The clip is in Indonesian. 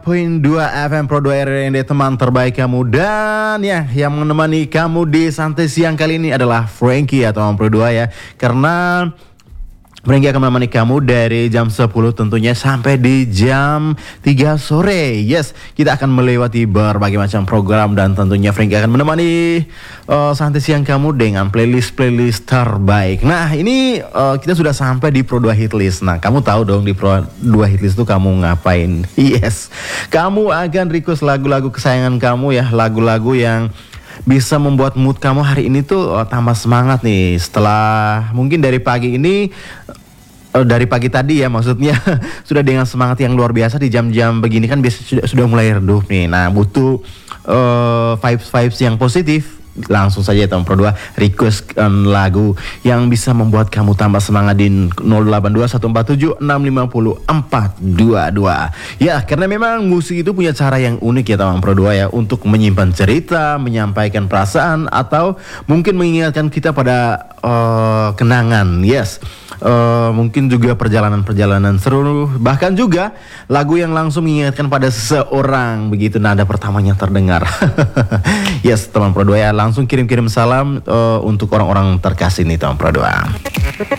Poin 2 FM Pro 2 RND, teman terbaik kamu. Dan ya, yang menemani kamu di santai siang kali ini adalah Frankie atau Pro 2 ya. Karena Frankie akan menemani kamu dari jam 10 tentunya sampai di jam 3 sore. Yes, kita akan melewati berbagai macam program dan tentunya Frankie akan menemani santai siang kamu dengan playlist terbaik. Nah, ini kita sudah sampai di Pro 2 Hitlist. Nah, kamu tahu dong di Pro 2 Hitlist itu kamu ngapain? Yes, kamu akan request lagu-lagu kesayangan kamu ya, lagu-lagu yang bisa membuat mood kamu hari ini tuh tambah semangat nih. Setelah mungkin dari pagi ini, dari pagi tadi ya maksudnya sudah dengan semangat yang luar biasa di jam-jam begini kan biasa sudah mulai redup nih. Nah, butuh vibes yang positif. Langsung saja teman Pro 2 request lagu yang bisa membuat kamu tambah semangat di 082147650422. Ya, karena memang musik itu punya cara yang unik ya teman Pro 2 ya, untuk menyimpan cerita, menyampaikan perasaan, atau mungkin mengingatkan kita pada kenangan. Yes, mungkin juga perjalanan seru, bahkan juga lagu yang langsung mengingatkan pada seseorang, begitu nada pertamanya terdengar. Yes teman Pro 2 ya, langsung kirim salam untuk orang-orang terkasih nih teman Pro 2.